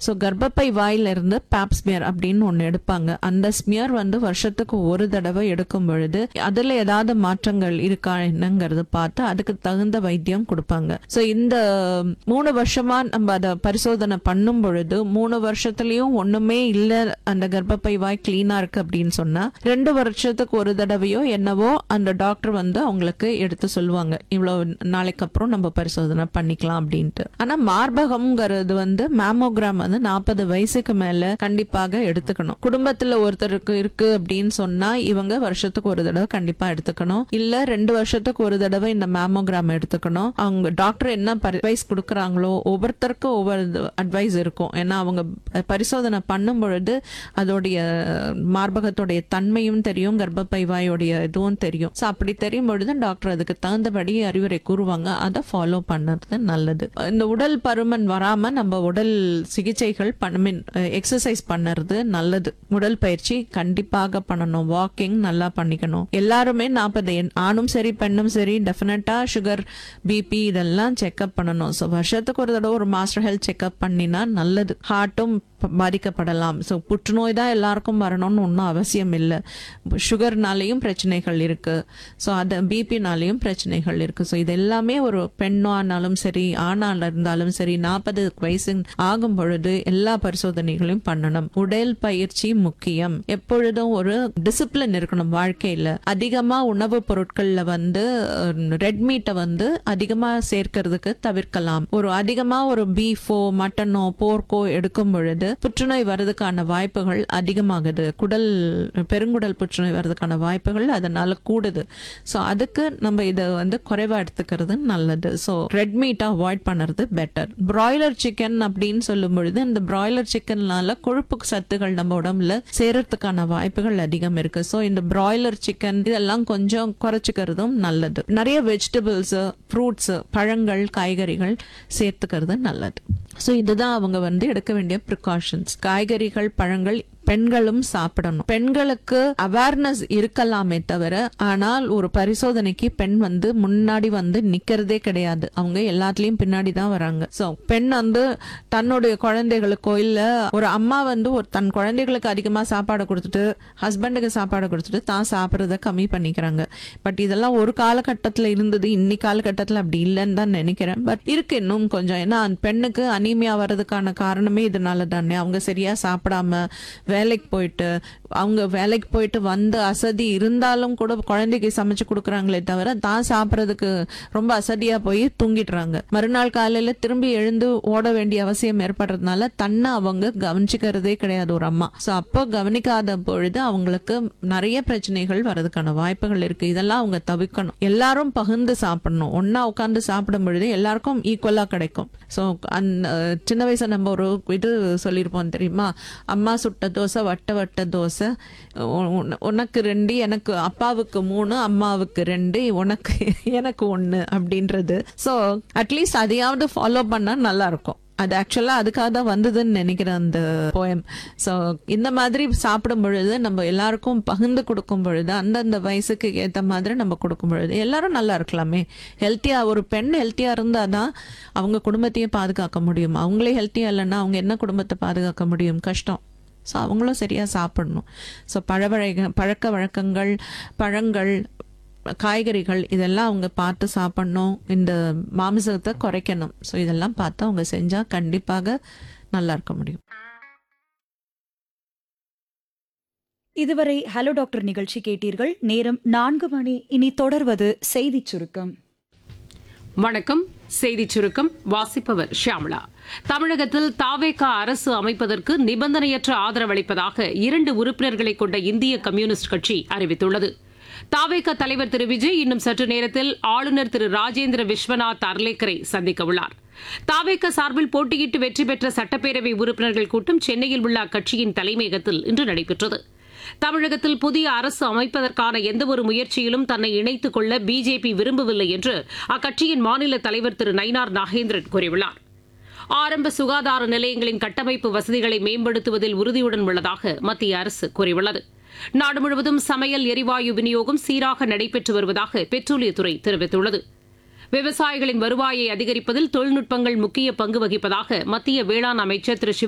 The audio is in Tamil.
ஸோ கர்ப்பப்பை வாயிலிருந்து பேப் ஸ்மியர் அப்படின்னு ஒன்று எடுப்பாங்க. அந்த ஸ்மியர் வந்து வருஷத்துக்கு ஒரு தடவை எடுக்கும் பொழுது அதுல ஏதாவது மாற்றங்கள் இருக்கா என்னங்கிறது பார்த்து அதுக்கு தகுந்த வைத்தியம் கொடுப்பாங்க. ஸோ இந்த 3 வருஷமா நம்ம அதை பரிசோதனை பண்ணும் பொழுது 3 வருஷத்துலயும் ஒண்ணுமே இல்ல, அந்த கர்ப்பப்பை வாய் கிளீனா இருக்கு அப்படின்னு சொன்னா 2 வருஷத்துக்கு ஒரு தடவையோ என்னவோ அந்த டாக்டர் வந்து அவங்களுக்கு எடுத்து சொல்லுவாங்க, இவ்வளவு நாளைக்கு அப்புறம் நம்ம பரிசோதனை பண்ணிக்கலாம் அப்படின்ட்டு. ஆனா மார்பகம்ங்கிறது வந்து மேமோகிராம் வந்து 40 வயசுக்கு மேல கண்டிப்பாக எடுத்துக்கணும். குடும்பத்துல ஒருத்தருக்கு இருக்கு அப்படின்னு சொன்னா இவங்க வருஷத்துக்கு ஒரு தடவை கண்டிப்பா எடுத்துக்கணும். இல்ல 2 வருஷத்துக்கு ஒரு தடவை இந்த மேமோகிராம் எடுத்துக்கணும். அவங்க டாக்டர் என்ன அட்வைஸ் கொடுக்கறாங்களோ ஒவ்வொருத்தருக்கும் ஒவ்வொரு அட்வைஸ் இருக்கும். ஏன்னா அவங்க பரிசோதனை பண்ணும் பொழுது அதோடைய மார்பகத்தோடைய தன்மையும் தெரியும், கர்ப்பப்பை வாயோடைய இதுவும் தெரியும். ஸோ அப்படி தெரியும் பொழுது டாக்டர் அதுக்கு தகுந்தபடி அறிவுரை கூறுவாங்க. அதை ஃபாலோ பண்ணுறது நல்லது. இந்த உடல் பருமன் வராம நம்ம உடல் சிகிச்சைகள் எக்ஸசைஸ் பண்ணுறது நல்லது. உடல் பயிற்சி கண்டிப்பாக பண்ணணும். வாக்கிங் நல்லா பண்ணிக்கணும். எல்லாருமே 40 ஆணும் சரி பெண்ணும் சரி டெஃபினட்டா சுகர் பிபி இதெல்லாம் செக்அப் பண்ணணும். ஸோ வருஷத்துக்கு ஒரு தடவை ஒரு மாஸ்டர் ஹெல்த் செக்அப் பண்ணினா நல்லது. ஹார்ட்டும் பாதிக்கப்படலாம். ஸோ புற்றுநோய் தான் எல்லாருக்கும் வரணும்னு ஒன்றும் அவசியம் இல்லை. சுகர்னாலையும் பிரச்சனைகள் இருக்கு. ஸோ அது பிபினாலையும் பிரச்சனைகள் இருக்கு. ஸோ இது எல்லாமே ஒரு பெண்ணானாலும் சரி ஆணால இருந்தாலும் சரி 40 வயசு ஆகும் பொழுது எல்லா பரிசோதனைகளையும் பண்ணணும். உடல் பயிற்சி முக்கியம். எப்பொழுதும் ஒரு டிசிப்ளின் இருக்கணும் வாழ்க்கையில. அதிகமா உணவுப் பொருட்கள்ல வந்து ரெட் மீட்டை வந்து அதிகமா சேர்க்கறதுக்கு தவிர்க்கலாம். அதிகமா ஒரு பீஃபோ மட்டனோ போர்க்கோ எடுக்கும் பொழுது புற்றுநோய் வர்றதுக்கான வாய்ப்புகள் அதிகமாகுது. பெருங்குடல் புற்றுநோய் வர்றதுக்கான வாய்ப்புகள் அதனால கூடுது. ஸோ அதுக்கு நம்ம இதை வந்து குறைவா எடுத்துக்கிறது நல்லது. ஸோ ரெட் மீட்டை அவாய்ட் பண்ணுறது பெட்டர். பிராய்லர் சிக்கன் அப்படின்னு சொல்லும் பொழுது இந்த பிராய்லர் சிக்கன்னால கொழுப்பு சத்துகள் நம்ம உடம்புல சேரத்துக்கான வாய்ப்புகள் அதிகம் இருக்கு. ஸோ இந்த பிராய்லர் சிக்கன் இதெல்லாம் கொஞ்சம் குறைச்சிக்கிறதும் நல்லது. நிறைய வெஜிடபிள்ஸ், ஃப்ரூட்ஸ், பழங்கள், காய்கறிகள் சேர்த்துக்கிறது நல்லது. ஸோ இதுதான் அவங்க வந்து எடுக்க வேண்டிய ப்ரிகாஷன்ஸ். காய்கறிகள், பழங்கள் பெண்களும் சாப்பிடணும். பெண்களுக்கு அவேர்னஸ் இருக்கலாமே தவிர ஆனால் ஒரு பரிசோதனைக்கு பெண் வந்து முன்னாடி வந்து நிக்கிறதே கிடையாது. அவங்க எல்லாத்துலயும் பின்னாடி தான் வராங்க. சோ பெண் வந்து தன்னுடைய குழந்தைகளுக்கோ இல்ல ஒரு அம்மா வந்து தன் குழந்தைகளுக்கு அதிகமா சாப்பாடு கொடுத்துட்டு ஹஸ்பண்டுக்கு சாப்பாடு கொடுத்துட்டு தான் சாப்பிட்றத கம்மி பண்ணிக்கிறாங்க. பட் இதெல்லாம் ஒரு காலகட்டத்துல இருந்தது. இன்னைக்கு காலகட்டத்துல அப்படி இல்லைன்னு தான் நினைக்கிறேன். பட் இருக்கு இன்னும் கொஞ்சம். ஏன்னா பெண்ணுக்கு அனீமியா வர்றதுக்கான காரணமே இதனால தானே. அவங்க சரியா சாப்பிடாம வேலைக்கு போயிட்டு வந்து அசதி இருந்தாலும் கூட குழந்தைக்கு சமைச்சு கொடுக்குறாங்களே தவிர தான் சாப்பிட்றதுக்கு ரொம்ப அசதியா போய் தூங்கிடுறாங்க. மறுநாள் காலையில திரும்பி எழுந்து ஓட வேண்டிய அவசியம் ஏற்படுறதுனால தன்னை அவங்க கவனிச்சுக்கிறதே கிடையாது ஒரு அம்மா. சோ அப்போ கவனிக்காத பொழுது அவங்களுக்கு நிறைய பிரச்சனைகள் வர்றதுக்கான வாய்ப்புகள் இருக்கு. இதெல்லாம் அவங்க தவிர்க்கணும். எல்லாரும் பகிர்ந்து சாப்பிடணும். ஒன்னா உட்கார்ந்து சாப்பிடும் பொழுது எல்லாருக்கும் ஈக்குவலா கிடைக்கும். சோ சின்ன வயசுல நம்ம ஒரு இது சொல்லியிருப்போம் தெரியுமா, அம்மா சுட்ட தோசை வட்ட வட்ட தோசை, உனக்கு 2, எனக்கு அப்பாவுக்கு 3, அம்மாவுக்கு 2, எனக்கு 1 அப்படின்றது. ஸோ அட்லீஸ்ட் அதையாவது ஃபாலோ பண்ணா நல்லா இருக்கும். அது ஆக்சுவலா அதுக்காக தான் வந்ததுன்னு நினைக்கிறேன் அந்த போயம். ஸோ இந்த மாதிரி சாப்பிடும் பொழுது நம்ம எல்லாருக்கும் பகிர்ந்து கொடுக்கும் பொழுது அந்தந்த வயசுக்கு ஏற்ற மாதிரி நம்ம கொடுக்கும் பொழுது எல்லாரும் நல்லா இருக்கலாமே. ஹெல்த்தியா ஒரு பெண் ஹெல்த்தியா இருந்தாதான் அவங்க குடும்பத்தையும் பாதுகாக்க முடியும். அவங்களே ஹெல்த்தியா இல்லைன்னா அவங்க என்ன குடும்பத்தை பாதுகாக்க முடியும்? கஷ்டம். ஸோ அவங்களும் சரியா சாப்பிடணும். ஸோ பழக்க வழக்கங்கள், பழங்கள், காய்கறிகள் இதெல்லாம் அவங்க பார்த்து சாப்பிடணும். இந்த மாமிசத்தை குறைக்கணும். ஸோ இதெல்லாம் பார்த்து அவங்க செஞ்சா கண்டிப்பாக நல்லா இருக்க முடியும். இதுவரை ஹலோ டாக்டர் நிகழ்ச்சி கேட்டீர்கள். நேரம் 4 மணி. இனி தொடர்வது செய்தி சுருக்கம். வணக்கம். செய்தி சுருக்கம் வாசிப்பவர் ஷியாமளா. தமிழகத்தில் தாவேகா அரசு அமைப்பதற்கு நிபந்தனையற்ற ஆதரவளிப்பதாக 2 உறுப்பினர்களை கொண்ட இந்திய கம்யூனிஸ்ட் கட்சி அறிவித்துள்ளது. தாவேகா தலைவர் திரு விஜய் இன்னும் சற்று நேரத்தில் ஆளுநர் திரு ராஜேந்திர விஸ்வநாத் அர்லேக்கரை சந்திக்க உள்ளார். தாவேகா சார்பில் போட்டியிட்டு வெற்றி பெற்ற சட்டப்பேரவை உறுப்பினர்கள் கூட்டம் சென்னையில் உள்ள அக்கட்சியின் தலைமையகத்தில் இன்று நடைபெற்றது. தமிழகத்தில் புதிய அரசு அமைப்பதற்கான எந்தவொரு முயற்சியிலும் தன்னை இணைத்துக் கொள்ள பிஜேபி விரும்பவில்லை என்று அக்கட்சியின் மாநில தலைவர் திரு நயினார் நாகேந்திரன் கூறியுள்ளார். ஆரம்ப சுகாதார நிலையங்களின் கட்டமைப்பு வசதிகளை மேம்படுத்துவதில் உறுதியுடன் உள்ளதாக மத்திய அரசு கூறியுள்ளது. நாடு முழுவதும் சமையல் எரிவாயு விநியோகம் சீராக நடைபெற்று வருவதாக பெட்ரோலியத்துறை தெரிவித்துள்ளது. விவசாயிகளின் வருவாயை அதிகரிப்பதில் தொழில்நுட்பங்கள் முக்கிய பங்கு வகிப்பதாக மத்திய வேளாண் அமைச்சர் திரு